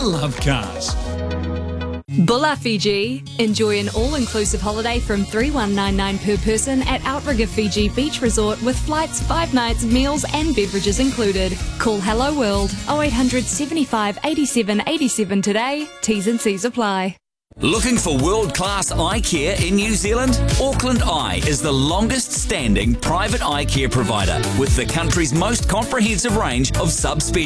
love cars. Bulla Fiji. Enjoy an all-inclusive holiday from $3,199 per person at Outrigger Fiji Beach Resort with flights, 5 nights, meals and beverages included. Call Hello World 0800 75 87 87 today. T's and C's apply. Looking for world-class eye care in New Zealand? Auckland Eye is the longest-standing private eye care provider with the country's most comprehensive range of subspecialty